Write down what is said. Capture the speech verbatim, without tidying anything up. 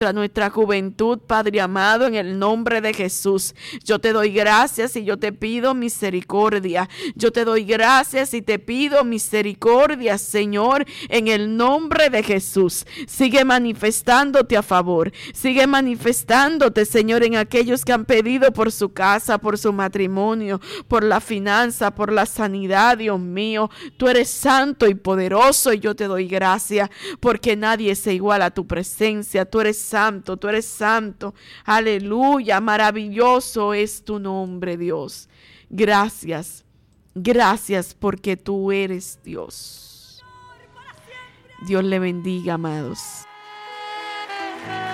a nuestra juventud, Padre amado, en el nombre de Jesús. Yo te doy gracias y yo te pido misericordia. Yo te doy gracias y te pido misericordia, Señor, en el nombre de Jesús. Sigue manifestándote a favor. Sigue manifestándote, Señor, en aquellos que han pedido por su casa, por su matrimonio, por la finanza, por la sanidad, Dios mío. Tú eres santo y poderoso y yo te doy gracias porque nadie se iguala a tu presencia. Tú eres santo, tú eres santo. Aleluya, maravilloso es tu nombre, Dios. Gracias, gracias porque tú eres Dios. Dios le bendiga, amados.